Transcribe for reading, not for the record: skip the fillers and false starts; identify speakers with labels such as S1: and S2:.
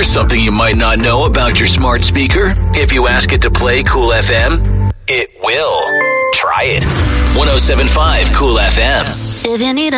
S1: Here's something you might not know about your smart speaker. If you ask it to play Cool FM, it will. Try it. 107.5 Cool FM.
S2: If you need